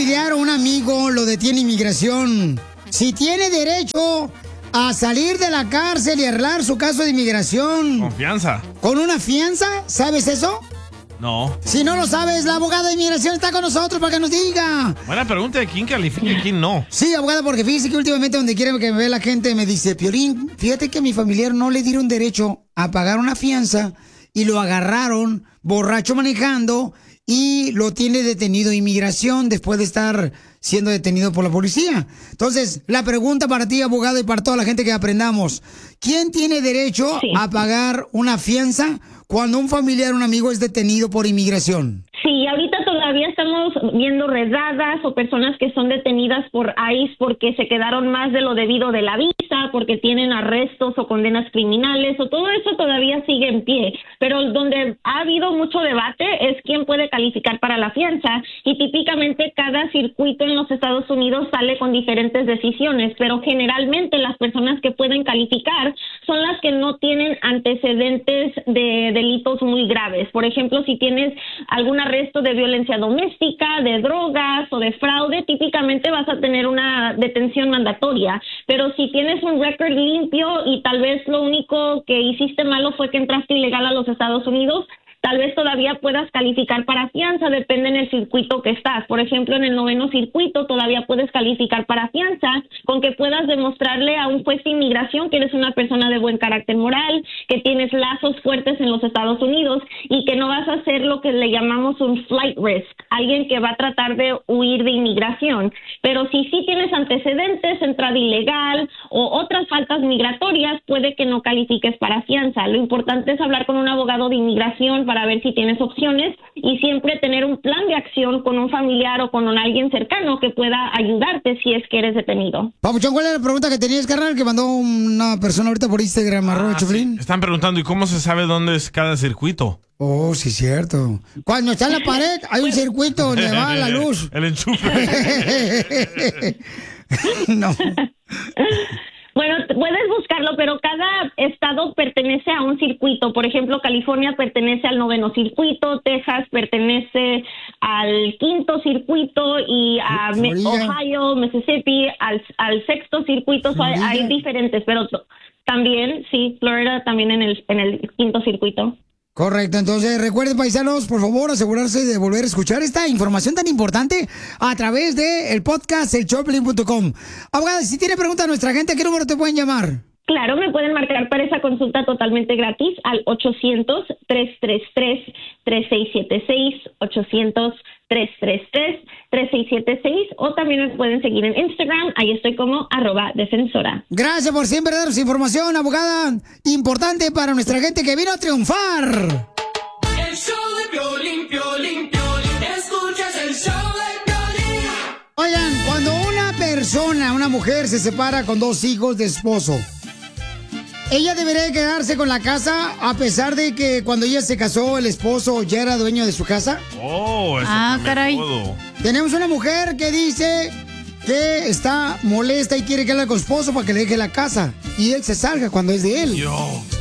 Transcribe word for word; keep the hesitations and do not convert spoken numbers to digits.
familiar o un amigo lo detiene inmigración, si tiene derecho a salir de la cárcel y arreglar su caso de inmigración. Confianza. ¿Con una fianza? ¿Sabes eso? No. Si no lo sabes, la abogada de inmigración está con nosotros para que nos diga. Buena pregunta de quién califica y quién no. Sí, abogada, porque fíjese que últimamente donde quiera que me ve la gente me dice, Piolín, fíjate que a mi familiar no le dieron derecho a pagar una fianza y lo agarraron borracho manejando y lo tiene detenido inmigración después de estar siendo detenido por la policía. Entonces, la pregunta para ti, abogado, y para toda la gente que aprendamos, ¿quién tiene derecho sí. a pagar una fianza cuando un familiar o un amigo es detenido por inmigración? Sí, ahorita todavía estamos viendo redadas o personas que son detenidas por I C E porque se quedaron más de lo debido de la visa, porque tienen arrestos o condenas criminales, o todo eso todavía sigue en pie. Pero donde ha habido mucho debate es quién puede calificar para la fianza, y típicamente cada circuito en los Estados Unidos sale con diferentes decisiones, pero generalmente las personas que pueden calificar son las que no tienen antecedentes de delitos muy graves. Por ejemplo, si tienes algún arresto de violencia doméstica, de drogas o de fraude, típicamente vas a tener una detención mandatoria. Pero si tienes un récord limpio y tal vez lo único que hiciste malo fue que entraste ilegal a los Estados Unidos, tal vez todavía puedas calificar para fianza, depende en el circuito que estás. Por ejemplo, en el noveno circuito todavía puedes calificar para fianza con que puedas demostrarle a un juez de inmigración que eres una persona de buen carácter moral, que tienes lazos fuertes en los Estados Unidos y que no vas a hacer lo que le llamamos un flight risk, alguien que va a tratar de huir de inmigración. Pero si sí tienes antecedentes, entrada ilegal o otras faltas migratorias, puede que no califiques para fianza. Lo importante es hablar con un abogado de inmigración para ver si tienes opciones y siempre tener un plan de acción con un familiar o con un alguien cercano que pueda ayudarte si es que eres detenido. Papuchón, ¿cuál es la pregunta que tenías, carnal, que mandó una persona ahorita por Instagram, arroba Ah, Chuflín? sí. Están preguntando, ¿y cómo se sabe dónde es cada circuito? Oh, sí, cierto. Cuando está en la pared, hay un circuito donde va la luz. El enchufe. No. Bueno, puedes buscarlo, pero cada estado pertenece a un circuito. Por ejemplo, California pertenece al noveno circuito, Texas pertenece al quinto circuito y a Florida. Ohio, Mississippi al, al sexto circuito. So, hay, hay diferentes, pero t- también, sí, Florida también en el, en el quinto circuito. Correcto, entonces recuerden, paisanos, por favor, asegurarse de volver a escuchar esta información tan importante a través del podcast el choplin punto com. Abogada, si tiene preguntas a nuestra gente, ¿a qué número te pueden llamar? Claro, me pueden marcar para esa consulta totalmente gratis al ochocientos, tres tres tres, tres seis siete seis, ochocientos, tres tres tres, tres seis siete seis, o también me pueden seguir en Instagram, ahí estoy como arroba defensora. Gracias por siempre darnos información, abogada, importante para nuestra gente que vino a triunfar. El show de Piolín, Piolín, Piolín, escuchas el show de Piolín. Oigan, cuando una persona, una mujer se separa con dos hijos de esposo, ¿ella debería quedarse con la casa a pesar de que cuando ella se casó el esposo ya era dueño de su casa? Oh, eso Ah, cambia caray. todo. Tenemos una mujer que dice que está molesta y quiere que hable con su esposo para que le deje la casa y él se salga cuando es de él. Yo.